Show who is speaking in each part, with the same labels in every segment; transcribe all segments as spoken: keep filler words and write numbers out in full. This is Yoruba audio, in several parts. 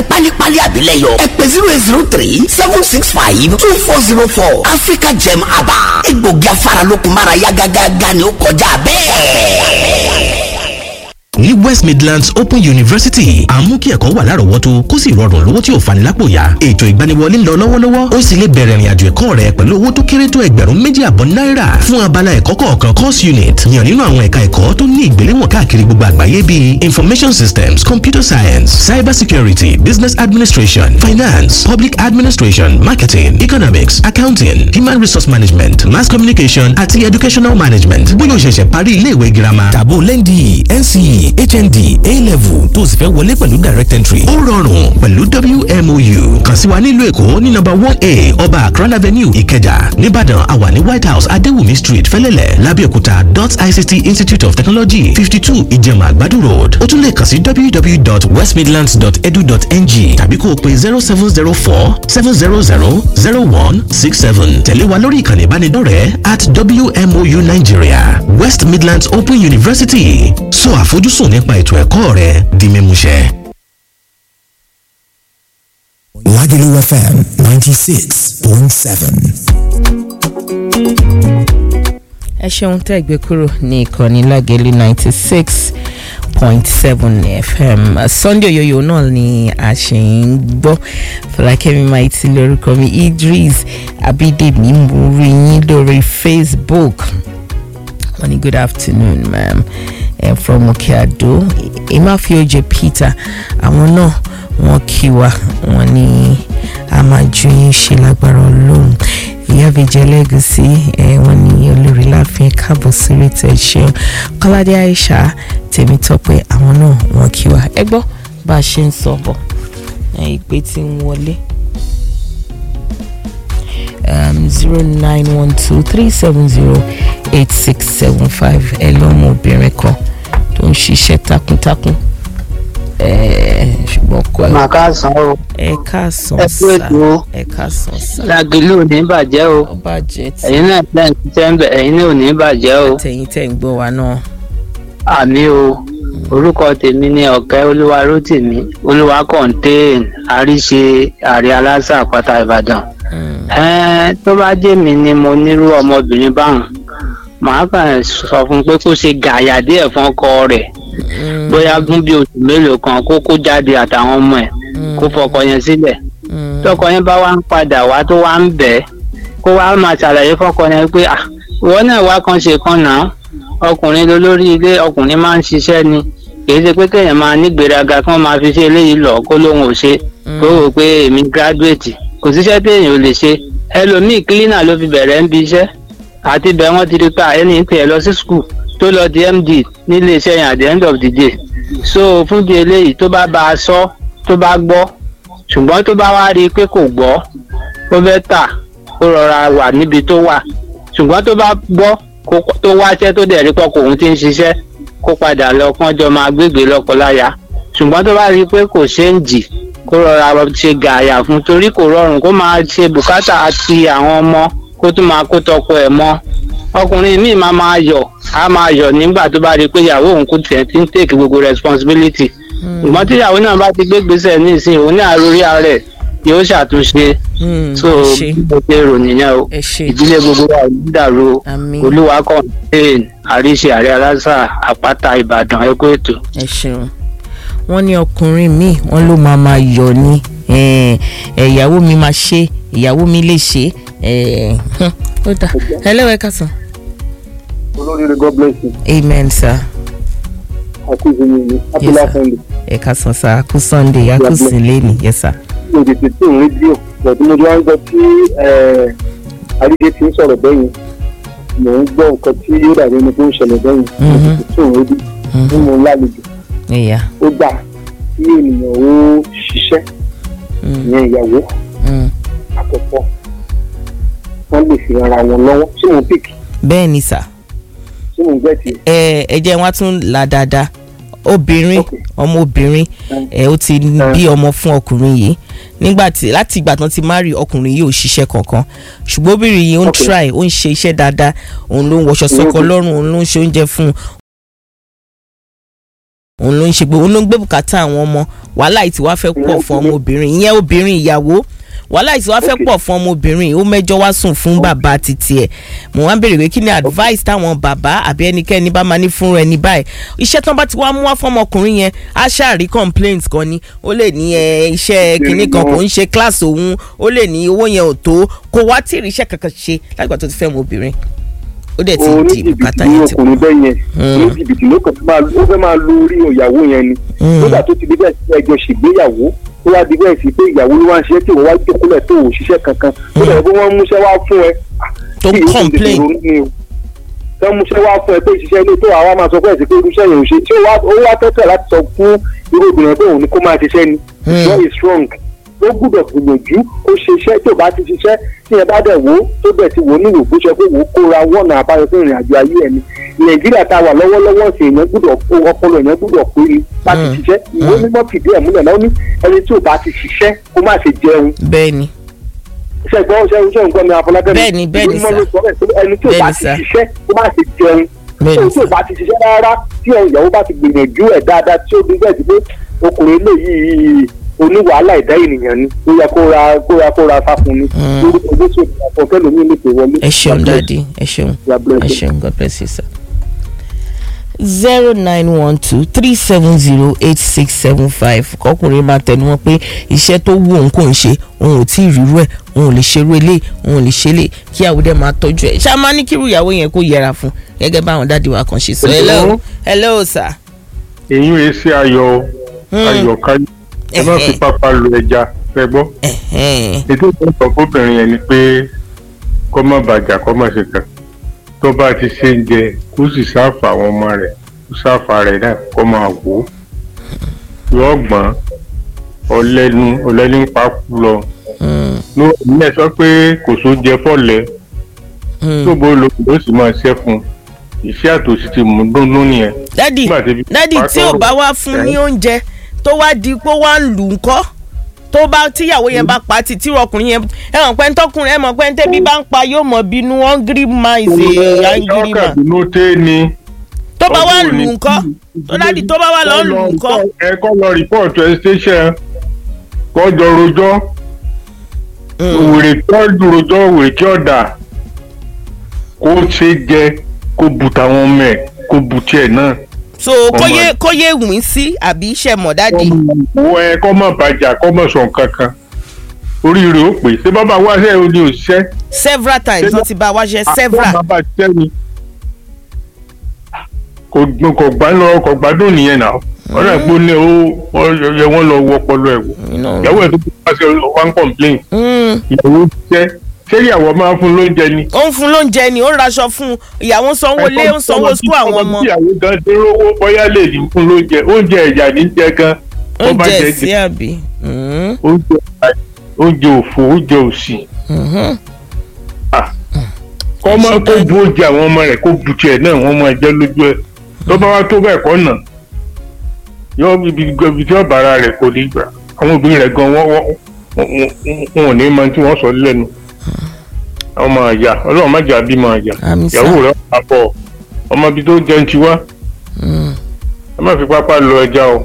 Speaker 1: pálípálí àbílẹ̀yọ ẹ̀pẹ̀ zero eight zero three seven six five two four zero four Africa Gem Aba egbògi afáralókun mára yá gágágá ni ó kọjá bẹ́ẹ̀.
Speaker 2: ní West Midlands Open University à ń mú kí ẹ̀kọ́ wà lárọ̀ọ́wọ́tó kó sì rọrùn lówó tí ò fani lápò yá. Ètò ìgbaniwọlé ń lọ lọ́wọ́lọ́wọ́ ó sì lè bẹ̀rẹ̀ ìrìnàjò ẹ̀kọ́ rẹ pẹ̀lú owó tó kéré tó ẹgbẹ̀rún méjì àbọ̀ náírà fún abala ẹ̀kọ́ kọ̀ọ̀kan course unit yàn nínú àwọn ẹ̀ka ẹ̀kọ́ tó ní ìgbéléwọ̀n káàkiri gbogbo àgbáyé bíi Information Systems, Computer Science, Cyber Security, Business Administration, Finance, Public Administration, Marketing, Economics, Accounting, Human Resource Management, Mass Communication àti Educational Management. Bóyá o ṣẹ̀ṣẹ̀ parí ilé ìwé girama tàbó lẹ́ndì N C E H N D A-level tó sì fẹ́ wọlé pẹ̀lú direct entry. Ó rọrùn pẹ̀lú W M O U. Kàn sí wa nílùú Èkó ní nọ́mbà one A Ọba Akran Avenue Ìkẹjà. Nìbàdàn àwa ní White House Adéwùmí Street Fẹ́lẹ́lẹ̀ Lábẹ́òkúta dot I C T Institute of Technology fifty two Ìjẹ̀mà Àgbàdo Road. Ó tún lè kàn sí w w w dot west midlands dot e d u dot n g tàbí kó o pè zero seven zero four seven zero zero zero one six seven. Tẹ̀lé wa lórí ìkànnì ìbánidọ́rẹ̀ẹ́ at W M O U Nigeria. West Midlands Open University. Sọ àfojúsùn nípa ètò ẹ̀kọ́ rẹ di mímúṣẹ.
Speaker 3: Lagelu F M ninety-six point seven.
Speaker 4: ẹ ṣeun tẹ́ ẹ gbé kúrò ní ìkànnì Lagelu ninety six point seven F M. Sunday Oyoyo náà ni a ṣe ń gbọ́. Fọlákẹ́mi Maiti lórúkọ mi. Idris Abídèmí mo rí yín lórí Facebook. wọ́n ní good afternoon ma'am. Uh, from Okeado. Imafioje Peter àwọn náà wọ́n kí wa wọ́n ní a máa ju yín ṣe lágbára Ọlọ́run. Ìyábẹ̀jẹ̀ Lẹ́gùsí wọ́n ní olórí láàfin káàbọ̀ sórí tẹ̀ ṣeun. Kọ́ládé Aisha Tèmítọ́pẹ́ àwọn náà wọ́n kí wa. Ẹ gbọ́ bá a ṣe ń sọ bọ̀ ìpè tí ń wọlé. Um, zero nine one two three seven zero eight six seven five ẹ lọ́mọ obìnrin kan tó ń ṣiṣẹ́ takuntakun ṣùgbọ́n kọ́ ẹ.
Speaker 5: màkà sàn o.
Speaker 4: ẹ káàsán sá ẹ káàsán sá.
Speaker 5: Lagelu ò ní bàjẹ́ o.
Speaker 4: ó bàjẹ́ tí.
Speaker 5: ẹ̀yin náà tẹ̀ ń tẹ́ ń bẹ̀ ẹ̀yin náà ò ní bàjẹ́ o.
Speaker 4: àtẹ̀yìn tẹ̀ ń gbọ́ wa náà.
Speaker 5: àmì o orúkọ tèmi ni Ọ̀kẹ́ Olúwarótìmí Olúwa contain àríṣe àrí aláṣà àpáta Ìbàdàn. ẹ̀ẹ́n tó bá jẹ́ mi ni mo nírú ọmọbìnrin báwọn màá kàn sọ fún pé kó ṣe gàyà díẹ̀ fún ọkọ rẹ̀ bóyá gún bí oṣù mélòó kan kó kó jáde àtàwọn ọmọ ẹ̀ kó fọkọ yẹn sílẹ̀ tọkọ yẹn bá wá ń padà wá tó wá ń bẹ̀ kó wá máa ṣàlàyé fọkọ yẹn pé ah ìwọ náà wá kan ṣe kan náà ọkùnrin ló lórí ilé ọkùnrin máa ń ṣiṣẹ́ ni kì í ṣe pé kéèyàn máa nígbéraga kí wọ́n máa fi ṣe eléyìí lọ kó lóun ò ṣe kó wò pé èmi gíráduwétì kò síṣẹ́ téèyàn ò lè ṣe ẹlòmíì kílínà ló fi bẹ̀rẹ̀ ń bi iṣẹ́ àti bẹ́ẹ̀ wọ́n ti rí pa ẹni tí ẹ lọ sí skul tó lọ di M D nílé iṣẹ́ yẹn at the end of the day so fún di eléyìí tó bá bá a sọ tó bá gbọ́ ṣùgbọ́n tó bá wá rí i pé kò gbọ́ ó fẹ́ tà ó rọra wà níbi tó wà ṣùgbọ́n tó bá gbọ́ tó wáṣẹ́ tó dẹ̀ rí pọ̀ kò ń ti ń ṣiṣẹ́ kó padà lọ kán jọ máa gbégbé lọ́kọláya ṣùgbọ́n tó bá rí i pé kò ṣe ń jì kó rọra ṣe gààyà fún torí kò rọrùn kó máa ṣe bùkátà àti àwọn ọmọ kó tún máa kó tọkọ ẹ̀ mọ́ ọkùnrin míì máa máa yọ̀ á máa yọ̀ nígbà tó bá rí i pé ìyàwó òun kò tiẹ̀ ti ń take gbogbo responsibility ṣùgbọ́n tí ìyàwó náà bá ti gbé gbèsè ní ìsìn òun ní àròrí rẹ̀ yóò ṣàtúnṣe so mo ṣe rò nìyẹn o ìdílé gbogbo wa ò ní dàrú Olúwa contain àríṣe àrí aláṣà àpáta Ìbàdàn ẹ kú ètò.
Speaker 4: ẹ ṣeun wọ́n ní ọkùnrin míì wọ́n ló máa máa yọ̀ ní ìyàwó mi máa ṣe ìyàwó mi lè ṣe ó dà ẹlẹ́wẹ̀ẹ́ kásán.
Speaker 6: olóríire God bless you.
Speaker 4: amen sir.
Speaker 6: àkúzù mi happy last Sunday.
Speaker 4: ẹ kásán sir àkú Sunday àkú sílẹ̀mì yes sir.
Speaker 6: mo tètè tí òun rédíò lọ́dún mo ti wá ń gbọ́ tí àríṣe ti ń sọ̀rọ̀ bẹ́yìn mò ń gbọ́ nǹkan tí yóò dàbí ẹni tó ń ṣẹlẹ̀ bẹ́yìn mo tètè tí òun rédíò tí mo ń lálejò ó gbà kí ènìyàn ó ṣiṣẹ́ ìyẹn ìyàwó àkọ́kọ́ wọ́n lè fi ara wọn lọ́wọ́ tí mo pick.
Speaker 4: bẹ́ẹ̀ ni sà.
Speaker 6: tí mo gbẹ́ tiẹ̀.
Speaker 4: ẹ ẹ jẹ́ wọ́n tún là dáadáa obìnrin ọmọbìnrin ẹ ó ti bí ọmọ fún ọkùnrin yìí nígbà tí láti ìgbà tán ti marry ọkùnrin yìí ò ṣiṣẹ́ kankan ṣùgbọ́n obìnrin yìí ó ń try ó ń ṣe iṣẹ́ dáadáa òun ló ń wọṣọ sọ́kọ lọ́rùn òun ló ń ṣe oúnjẹ fún un òun ló ń ṣe gbé òun ló ń gbé bùkátà àwọn ọmọ wàhálà yìí tí wàá fẹ́ pọ̀ fún ọmọbìnrin ìyẹn obìnrin ìyàwó wàhálà yìí tí wàá fẹ́ pọ̀ fún ọmọbìnrin ó mẹ́jọ wá sùn fún bàbá títí ẹ̀ mo wá ń béèrè pé kí ni advice táwọn bàbá àbí ẹnikẹ́ni bá máa ní fún ẹni báyìí iṣẹ́ tán bá ti wá mú wá fún ọmọkùnrin yẹn á ṣàrí complaints kan ni ó lè ní iṣẹ́ kinní kan kò ń ṣe class òun ó lè ní owó yẹn ò tó kò wá tí ì ríṣẹ́ kankan ṣe lágbà tó ti fẹ́ ọmọbìnrin ó dẹ̀ ti di bùkátà yẹn ti
Speaker 6: kú. ọkùnrin bẹ́ẹ̀ yẹn ní jìbìtì ló kàn ó fẹ́ máa lo orí ìyàwó yẹn ni nígbà tó ti di bẹ́ẹ̀ sí ẹjọ́ ṣègbéyàwó ó wá di bẹ́ẹ̀ sí pé ìyàwó ló wá ń ṣiṣẹ́ tí òun wá jókòólẹ̀ tó ò ṣiṣẹ́ kankan ó dẹ̀ bí wọ́n múṣẹ́ wá fún ẹ
Speaker 4: tó complain
Speaker 6: tó múṣẹ́ wá fún ẹ pé ìṣiṣẹ́ ilé tó àwa máa sọ pé ẹ̀sìn pé irúṣẹ́ yẹn ò ṣe tí ó wá tẹ́tẹ̀ láti sọ fún irú obìnrin pé òun ni kó máa ṣiṣẹ́ ni God is strong ó gbúdọ̀ gbìyànjú ó ṣe iṣẹ́ tó bá ti ṣiṣẹ́ tí ẹ bá dẹ̀ wò ó tó bẹ̀ ti wò ó níwò bó ṣe kó wò ó kóra wọ́nà àbáyọ fún ìrìn àjò ayé ẹni nàìjíríà tá a wà lọ́wọ́lọ́wọ́ sí èèyàn gbúdọ̀ ọpọlọ èèyàn gbúdọ̀ pé ni bá ti ṣiṣẹ́ ìwé mímọ́ fìdí ẹ̀ múlẹ̀ náà ó ní ẹni tí ò bá ti ṣiṣẹ́ kó má ṣe jẹun.
Speaker 4: bẹ́ẹ̀ni.
Speaker 6: ṣẹ́gbọ́n ṣe ń ṣe nǹkan mi àfọlákẹ́
Speaker 4: bẹ́ẹ̀ni bẹ́ẹ̀ni sá
Speaker 6: ẹni tí ò bá ti ṣiṣẹ́ kó má ṣe jẹun. ẹni tí ò bá ti ṣiṣẹ́ rárá tí ìyàwó bá ti gbìyànjú ẹ̀ dáadáa tí ó bí bẹ́ẹ̀ ti pé ọkùnrin eléyìí oníwàhálà ẹ̀dá ènìyàn ni ó yẹ kó ra kó ra kó ra sáfún ni lórúkọ jésù àkọkẹ́ lómi lè pè wọlé.
Speaker 4: ẹ ṣeun dáàdi ẹ ṣeun ẹ ṣeun God bless you sir. zero nine one two three seven zero eight six seven five kọkùnrin máa tẹnu wọn pé iṣẹ́ tó wù òun kò ń ṣe òun ò tí ì rírú ẹ̀ òun ò lè ṣerú ilé òun ò lè ṣe lè kí àwùjọ máa tọ́jú ẹ̀ ṣá máa ní kírú ìyàwó yẹn kó yẹra fún gẹ́gẹ́ báwọn dáàdi wa kan ṣe sọ. hello hello sir.
Speaker 7: èyí ò ṣe ayọ̀ ayọ̀ káyọ̀ ẹ má fi pápá lo ẹja fẹ́ gbọ́. ètò ìtọ́jú fóbìnrin yẹn ni pé kó má bàjá kó má ṣe kàn tó bá ti ṣe ń jẹ kó sì sáfà àwọn ọmọ rẹ̀ kó sáfà rẹ̀ náà kó máa wò ó yóò gbọ́n ọlẹ́nu ọlẹ́nu ń pa kú lọ. ní ẹ sọ pé kò só jẹ fọ́lẹ̀ tó bó lo ló sì máa ṣẹ́ fún iṣẹ́ àtòsí ti mú dúndún nìyẹn.
Speaker 4: dádì dádì tí ò bá wá fún ní oúnjẹ tó wá di pé wá ń lù ú kọ́ tó bá tíyàwó yẹn bá pa títí ọkùnrin yẹn ẹ mọ̀ pé ntọ́kùnrin ẹ mọ̀ pé ntẹ́bí bá ń pa yóò mọ̀ bínú hungry man is a hungry man.
Speaker 7: bínú tẹ́ ni.
Speaker 4: tó bá wá lù ú kọ́ tó dáàdi tó bá wá lọ lù ú kọ́.
Speaker 7: ẹ kọ́ lọ rìpọ́ọ̀tù ẹ ṣẹ́ṣẹ́ kọ́ jọ rojọ́ wèrè kí ọ́ rojọ́ wèrè kí ọ́ dà kó ṣe jẹ kó bu tàwọn ọmọ ẹ̀ kó bu tiẹ̀ náà.
Speaker 4: so kóyè kóyè wìn sí àbí iṣẹ́ mọ̀ dáàdi.
Speaker 7: wọ ẹ kọ́ mọ̀ bàjá kọ́ mọ̀ sọ̀ kankan oríire ó pè ṣé bàbá wáṣẹ́ ò ní òṣìṣẹ́.
Speaker 4: several times wọ́n ti bá wáṣẹ́ several.
Speaker 7: àwọn bàbá ṣiṣẹ́ ni kò kò gbá lọ kò gbádùn nìyẹn náà wọ́n rẹ̀ pé ní ó yẹ wọ́n lọ wọ ọpọlọ ẹ̀ wò ìyàwó ẹ̀ tó ti wá sí one complain ìyàwó ṣiṣẹ́ ṣé ìyàwó máa ń fún lóúnjẹ ni.
Speaker 4: ó ń fún lóúnjẹ ni ó ń raṣọ fún ìyàwó sanwó lé ó ń sanwó sukú àwọn ọmọ.
Speaker 7: ìyàwó gan dé rówó bóyá lè ní fún lóúnjẹ oúnjẹ ẹ̀yà ní jẹ gan.
Speaker 4: oúnjẹ sí àbí.
Speaker 7: oúnjẹ òfò oúnjẹ òsì. kọ́ máa kó bu oúnjẹ àwọn ọmọ rẹ̀ kó bu tiẹ̀ náà wọ́n máa jẹ́ lójú ẹ̀ tó bá wá tó bẹ́ẹ̀ kọ́ nà yọ ibi tí ọ̀bà ara rẹ̀ kò ní gbà àwọn obìnrin rẹ̀ gan wọ́n wọn ò ní mọ tí wọ́n sọ lẹ́nu ọmọ àyà ọlọ́run má jà bí máa jà ìyàwó rẹ̀ àpọ̀ ọmọ ibi tó jẹun ti wá ẹ má fi pápá lọ ẹja o.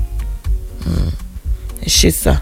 Speaker 4: ẹ ṣe sá.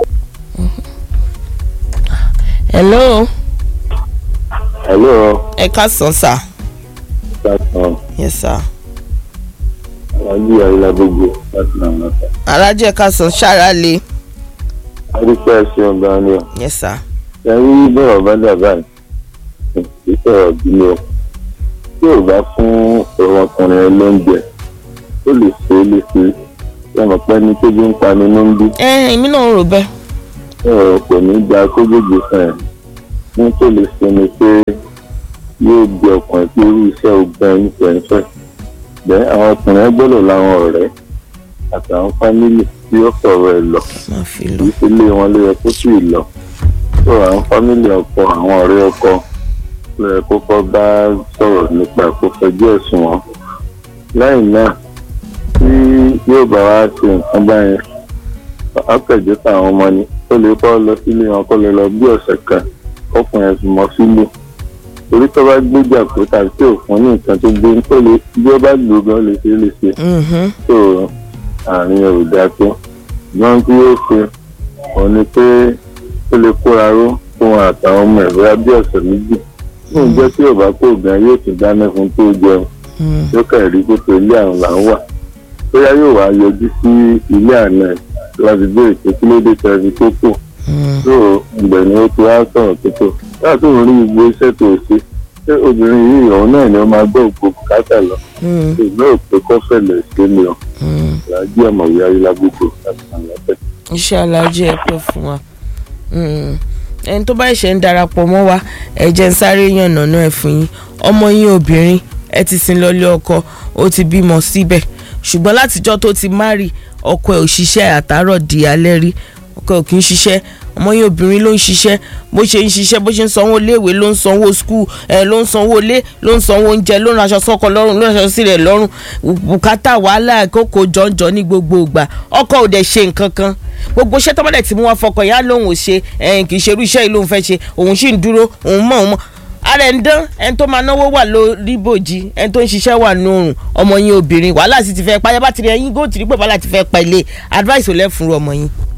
Speaker 4: hello.
Speaker 8: hello.
Speaker 4: ẹ káàsán sá.
Speaker 8: káàsán.
Speaker 4: yes sir.
Speaker 8: alájí ayélujábógbé láti náà mọ́ta.
Speaker 4: alájí ẹ káàsán ṣára lé.
Speaker 8: adúpẹ́ ẹ̀sìn ọ̀gá ni o.
Speaker 4: yes sir.
Speaker 8: ẹ̀rí bọ̀rọ̀ bá dàbà yìí kì í sọ̀rọ̀ bínú o tí ò bá fún ọmọkùnrin lóúnjẹ ó lè ṣe é lè ṣe é ọmọ pẹ́ ní tóbi ń pa ni ló ń bí.
Speaker 4: ẹ èmi náà ń rò bẹ́ẹ̀.
Speaker 8: ọ̀rọ̀ kò ní gba kó gbègbè fún ẹ̀ ní tó lè ṣe ni pé yóò di ọkùnrin pé irú iṣẹ́ ogun ẹ̀yìn fẹ́ǹfẹ́ bẹ́ẹ̀ àwọn ọkùnrin gbọ́dọ̀ láwọn ọ̀rẹ́ àtàwọn fámìlì tí ó sọ̀rọ̀ ẹ̀ lọ kì í ṣe lé wọn ló yẹ kó sì lọ tó àwọn fámìlì ọkọ àwọn ọ̀rẹ́ ọkọ ló yẹ kó kọ́ bá sọ̀rọ̀ nípa ìkófẹ́jú ẹ̀sùn wọn lẹ́yìn náà tí yóò bá wá ṣe nǹkan báyẹn akẹ́jọ́ táwọn ọmọ ni ó lè kọ́ lọ sílé wọn kó lè lọ bí ọ̀sẹ̀ kan ọkùnrin ẹ̀sùn mọ́ sílé torí tó bá gbéjà kó tàbí tí ò fún ní nǹkan tó gbé tó lè bí ó bá lò gan lè ṣe é lè ṣe tó àárín ẹ̀ ò dáa tó ṣùgbọ́n tí yóò ṣe òun ni pé ó lè kóra ró fún àtàwọn ọmọ ẹ̀ bóyá bí ọ̀sẹ̀ méjì fún ìjọ tí ò bá kó gan yóò tún dáná fún tó jẹun yóò kàn rí kótó ilé àrùn là ń wà bóyá yóò wá yọjú sí ilé àná ẹ̀ láti béèrè pé kí ló dé tẹ̀sí tó kù tó ìgbẹ̀ ni ó ti wá sọ̀rọ̀ tó tó láti òun rí gbogbo iṣẹ́ tó ṣe ṣé obìnrin yìí òun náà ni ó máa gbọ́ ògbó bùkátà lọ ìgbẹ́ òpè kọ́fẹ̀lẹ̀ ṣe ni ọ làájí ọ̀mọ̀wé ayélujágbogbo láti àlàáfẹ́.
Speaker 4: iṣẹ́ alájẹ́ ẹ pẹ́ fún wa ẹni tó bá ṣe ń darapọ̀ mọ́ wa ẹ jẹ́ ń sáré yànnà náà ẹ̀ fún yín ọmọ yín obìnrin ẹ ti sin lọ́lé ọkọ ó ti bímọ síbẹ̀ ṣùgbọ́n látijọ́ tó ti márì ọkọ ẹ̀ ò ṣiṣẹ́ àtàárọ̀ di alẹ́ rí ọkọ ẹ̀ ò kì í ṣiṣẹ́ ọmọ yín obìnrin ló ń ṣiṣẹ́ bó ṣe ń ṣiṣẹ́ bó ṣe ń sanwó léèwé ló ń sanwó skul ẹ̀ ló ń sanwó lé ló ń sanwó oúnjẹ ló ń raṣọ sọ́kọ lọ́rùn ló ń raṣọ sílẹ̀ lọ́rùn bùkátà wàhálà kókò jọ̀ǹjọ̀ ní gbogbo ìgbà ọkọ ò dẹ̀ ṣe nǹkan kan gbogbo iṣẹ́ tọ́mọdé tí mú wá fọkàn yá lóhùn ò ṣe ẹ̀yìn kì í ṣerú iṣẹ́ yìí lóhùn fẹ́ ṣe òun sì ń dúró òun mọ̀ òun mọ̀ ara ẹ̀ ń dán ẹni tó máa náwó wà lórí bòjì ẹni tó ń ṣiṣẹ́ wà nùrùn ọmọ yín obìnrin wàhálà sì ti fẹ́ pa yẹ bá ti rí ẹyin góòtù rí pé wàhálà ti fẹ́ pa ilé advice ò lẹ́ fún ọmọ yín.